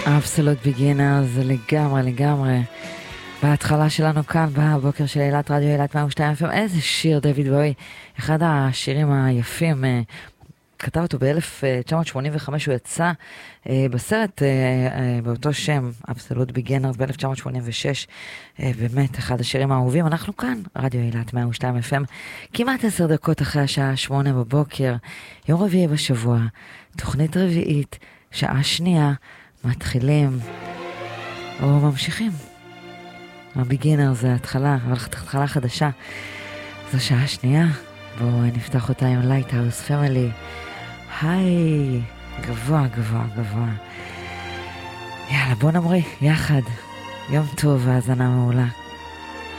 Absolute Beginners, זה לגמרי. בהתחלה שלנו כאן, בבוקר של אילת רדיו, אילת 102 FM, איזה שיר, דויד בואי, אחד השירים היפים, כתב אותו ב-1985, הוא יצא בסרט באותו שם, Absolute Beginners, ב-1986, באמת אחד השירים האהובים. אנחנו כאן, רדיו אילת 102 FM, כמעט 10 דקות אחרי השעה 8 בבוקר, יום רביעי בשבוע, תוכנית רביעית, שעה שנייה, מתחילים או ממשיכים. הביגינר זה התחלה, אבל התחלה חדשה. זו שעה שנייה, בואו נפתח אותה עם Lighthouse Family. היי, גבוה. יאללה, בואו נמריא יחד. יום טוב והאזנה מעולה.